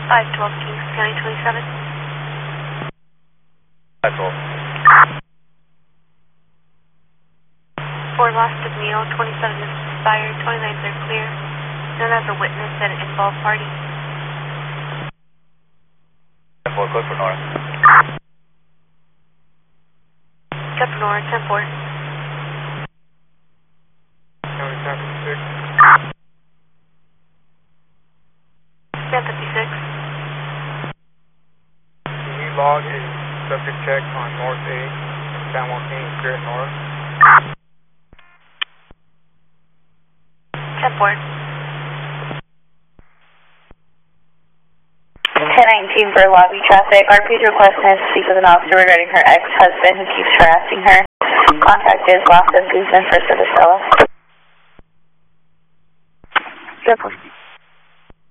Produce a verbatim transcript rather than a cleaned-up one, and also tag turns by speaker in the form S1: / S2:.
S1: five twelve Kings County twenty-seven.
S2: five twelve.
S1: four lost of Neil, twenty-seven is expired, twenty-nines are clear. None as a witness at an involved party.
S2: ten four, code for Nora.
S1: Step Nora, ten four.
S3: County ten fifty-six.
S1: ten fifty-six.
S3: Can you log a subject check on North eight from San Joaquin, clear at Nora?
S1: ten four.
S4: ten nineteen for lobby traffic. R P's requesting to speak with an officer regarding her ex-husband who keeps harassing her. Contact is Lofton Guzman for Servicella.
S5: ten four.